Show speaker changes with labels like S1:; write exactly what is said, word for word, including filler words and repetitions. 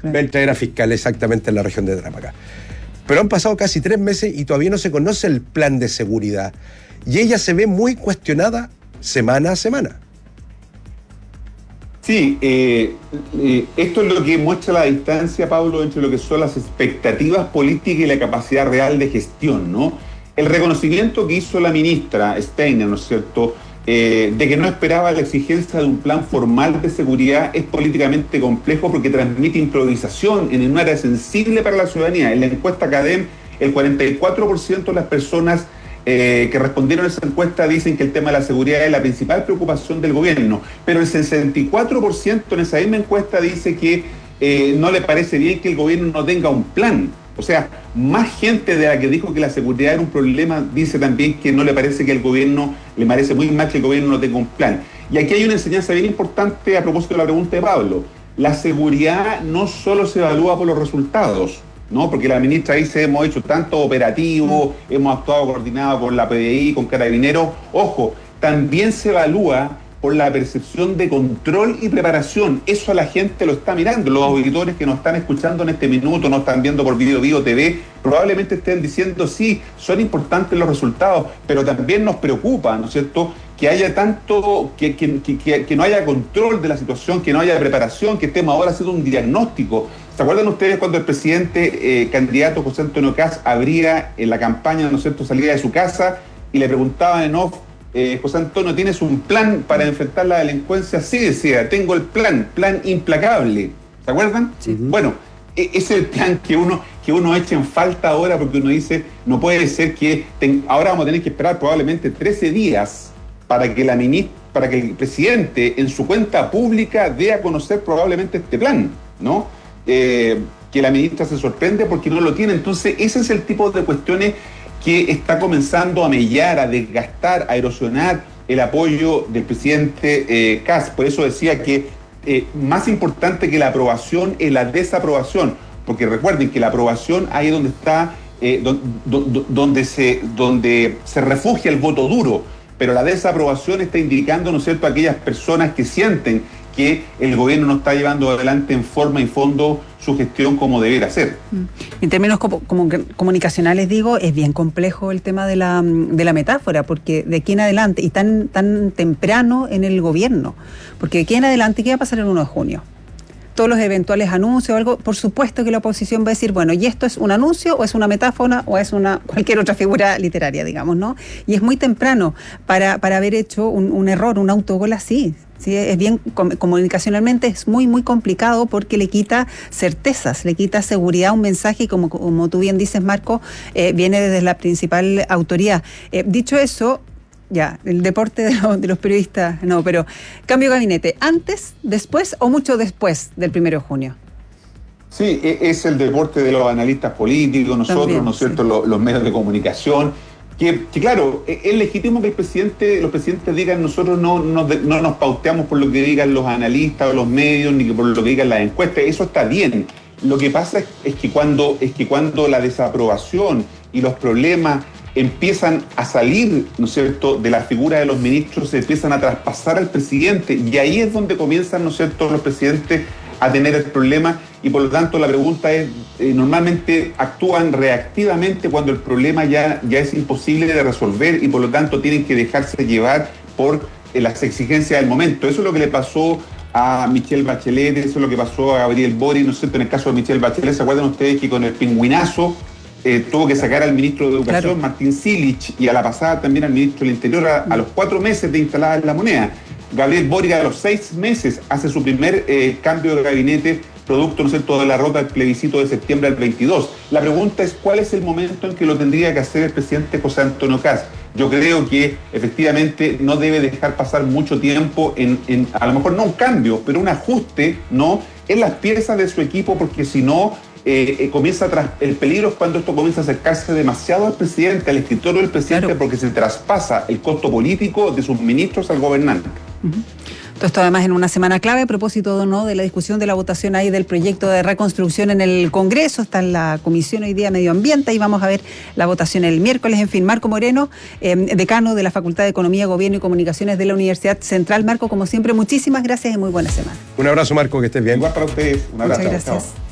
S1: mientras era fiscal exactamente en la región de Tarapacá. Pero han pasado casi tres meses y todavía no se conoce el plan de seguridad. Y ella se ve muy cuestionada semana a semana.
S2: Sí, eh, eh, esto es lo que muestra la distancia, Pablo, entre lo que son las expectativas políticas y la capacidad real de gestión, ¿no? El reconocimiento que hizo la ministra Steiner, ¿no es cierto?, eh, de que no esperaba la exigencia de un plan formal de seguridad es políticamente complejo porque transmite improvisación en un área sensible para la ciudadanía. En la encuesta CADEM, el cuarenta y cuatro por ciento de las personas Eh, que respondieron a esa encuesta dicen que el tema de la seguridad es la principal preocupación del gobierno, pero el sesenta y cuatro por ciento en esa misma encuesta dice que eh, no le parece bien que el gobierno no tenga un plan. O sea, más gente de la que dijo que la seguridad era un problema dice también que no le parece que el gobierno, le parece muy mal que el gobierno no tenga un plan. Y aquí hay una enseñanza bien importante a propósito de la pregunta de Pablo. La seguridad no solo se evalúa por los resultados, ¿no? Porque la ministra dice, hemos hecho tanto operativo, hemos actuado coordinado con la P D I, con Carabineros. Ojo, también se evalúa por la percepción de control y preparación. Eso a la gente lo está mirando. Los auditores que nos están escuchando en este minuto, nos están viendo por Video Vivo T V, probablemente estén diciendo, sí, son importantes los resultados, pero también nos preocupa, ¿no es cierto?, que haya tanto, que, que, que, que no haya control de la situación, que no haya preparación, que estemos ahora haciendo un diagnóstico. ¿Se acuerdan ustedes cuando el presidente eh, candidato José Antonio Kast abría en la campaña, ¿no es cierto?, salía de su casa y le preguntaban en off, eh, José Antonio, ¿tienes un plan para enfrentar la delincuencia? Sí, decía, tengo el plan, plan implacable. ¿Se acuerdan? Sí. Bueno, ese es el plan que uno, que uno echa en falta ahora porque uno dice, no puede ser que ten, ahora vamos a tener que esperar probablemente trece días para que la ministra, para que el presidente en su cuenta pública dé a conocer probablemente este plan, ¿no? Eh, que la ministra se sorprende porque no lo tiene. Entonces, ese es el tipo de cuestiones que está comenzando a mellar, a desgastar, a erosionar el apoyo del presidente eh, Kast. Por eso decía que eh, más importante que la aprobación es la desaprobación, porque recuerden que la aprobación ahí es donde está, eh, do, do, do, donde, se, donde se refugia el voto duro, pero la desaprobación está indicando, ¿no es cierto?, a aquellas personas que sienten que el gobierno no está llevando adelante en forma y fondo su gestión como debiera ser.
S3: En términos como, como comunicacionales, digo, es bien complejo el tema de la, de la metáfora, porque de aquí en adelante, y tan, tan temprano en el gobierno, porque de aquí en adelante, ¿qué va a pasar el uno de junio? Todos los eventuales anuncios o algo, por supuesto que la oposición va a decir, bueno, ¿y esto es un anuncio o es una metáfora o es una cualquier otra figura literaria, digamos, ¿no? Y es muy temprano para, para haber hecho un, un error, un autogol así. Sí, es bien, comunicacionalmente es muy, muy complicado porque le quita certezas, le quita seguridad a un mensaje y como, como tú bien dices, Marco, eh, viene desde la principal autoridad. Eh, dicho eso, ya, el deporte de, lo, de los periodistas, no, pero cambio de gabinete, ¿antes, después o mucho después del primero de junio?
S2: Sí, es el deporte de los analistas políticos, nosotros, También, ¿no es cierto?, sí. los, los medios de comunicación. Que, que claro, es legítimo que el presidente, los presidentes digan, nosotros no, no, no nos pauteamos por lo que digan los analistas o los medios, ni por lo que digan las encuestas, eso está bien. Lo que pasa es, es, que cuando, es que cuando la desaprobación y los problemas empiezan a salir, ¿no es cierto?, de la figura de los ministros, se empiezan a traspasar al presidente, y ahí es donde comienzan, ¿no es cierto?, los presidentes a tener el problema, y por lo tanto la pregunta es, eh, normalmente actúan reactivamente cuando el problema ya, ya es imposible de resolver y por lo tanto tienen que dejarse llevar por eh, las exigencias del momento. Eso es lo que le pasó a Michelle Bachelet, eso es lo que pasó a Gabriel Boric, ¿no es cierto?, en el caso de Michelle Bachelet. ¿Se acuerdan ustedes que con el pingüinazo eh, tuvo que sacar al ministro de Educación, claro, Martín Silich, y a la pasada también al ministro del Interior a, a los cuatro meses de instalada en la moneda? Gabriel Boric a los seis meses hace su primer eh, cambio de gabinete, producto, ¿no es cierto?, de la derrota del plebiscito de septiembre del veintidós. La pregunta es, ¿cuál es el momento en que lo tendría que hacer el presidente José Antonio Kast? Yo creo que efectivamente no debe dejar pasar mucho tiempo en, en a lo mejor no un cambio, pero un ajuste, ¿no?, en las piezas de su equipo, porque si no, eh, eh, comienza tras, el peligro es cuando esto comienza a acercarse demasiado al presidente, al escritorio del presidente, claro, porque se traspasa el costo político de sus ministros al gobernante.
S3: Uh-huh. Todo esto además en una semana clave a propósito, ¿no?, de la discusión de la votación ahí del proyecto de reconstrucción en el Congreso. Está en la Comisión hoy día Medio Ambiente y vamos a ver la votación el miércoles. En fin, Marco Moreno, eh, decano de la Facultad de Economía, Gobierno y Comunicaciones de la Universidad Central. Marco, como siempre, muchísimas gracias y muy buena semana.
S1: Un abrazo, Marco, que estés bien.
S2: Igual para ustedes. Un abrazo.
S3: Muchas gracias. Chao.